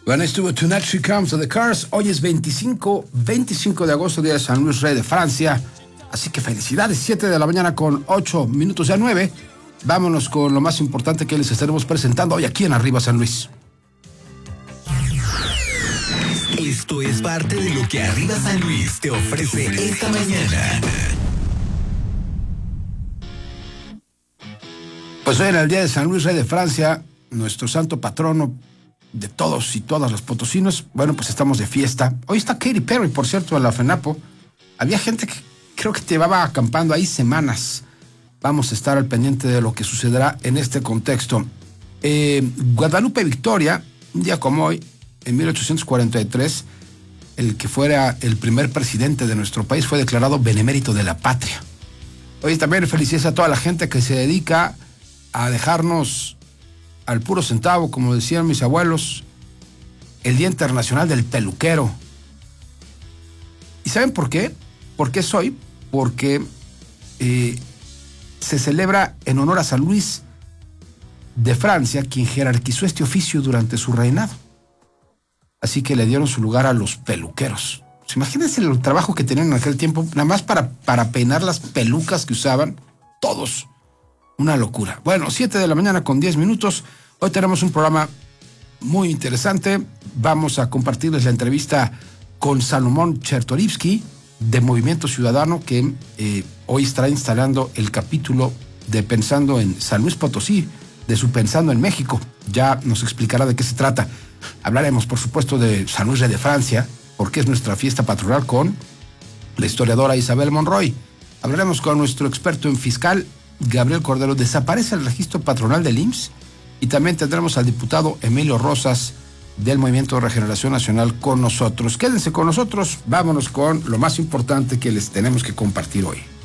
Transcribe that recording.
When I estuvo Tonight She Comes to the Cars. Hoy es 25 de agosto, día de San Luis Rey de Francia. Así que felicidades, 7 de la mañana con 8 minutos, ya 9. Vámonos con lo más importante que les estaremos presentando hoy aquí en Arriba San Luis. Esto es parte de lo que Arriba San Luis te ofrece esta mañana. Pues hoy en el día de San Luis Rey de Francia, nuestro santo patrono de todos y todas los potosinos, bueno, pues estamos de fiesta. Hoy está Katy Perry, por cierto, en la FENAPO. Había gente que creo que llevaba acampando ahí semanas. Vamos a estar al pendiente de lo que sucederá en este contexto. Guadalupe Victoria, un día como hoy, en 1843, el que fuera el primer presidente de nuestro país fue declarado benemérito de la patria. Hoy también felicidades a toda la gente que se dedica a dejarnos al puro centavo, como decían mis abuelos, el Día Internacional del Peluquero. ¿Y saben por qué? ¿Por qué es hoy? Porque se celebra en honor a San Luis de Francia, quien jerarquizó este oficio durante su reinado. Así que le dieron su lugar a los peluqueros. Pues imagínense el trabajo que tenían en aquel tiempo, nada más para peinar las pelucas que usaban todos. Una locura. Bueno, 7 de la mañana con 10 minutos. Hoy tenemos un programa muy interesante. Vamos a compartirles la entrevista con Salomón Chertorivsky de Movimiento Ciudadano, que hoy estará instalando el capítulo de Pensando en San Luis Potosí, de su Pensando en México. Ya nos explicará de qué se trata. Hablaremos, por supuesto, de San Luis Rey de Francia, porque es nuestra fiesta patronal, con la historiadora Isabel Monroy. Hablaremos con nuestro experto en fiscal, Gabriel Cordero. Desaparece el registro patronal del IMSS. Y también tendremos al diputado Emilio Rosas del Movimiento de Regeneración Nacional con nosotros. Quédense con nosotros, vámonos con lo más importante que les tenemos que compartir hoy.